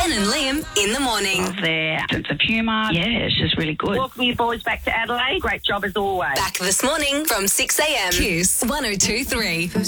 Jen and Liam in the morning. Love their sense of humour. Yeah, it's just really good. Welcome you boys back to Adelaide. Great job as always. Back this morning from 6 a.m. Kiss 102.3.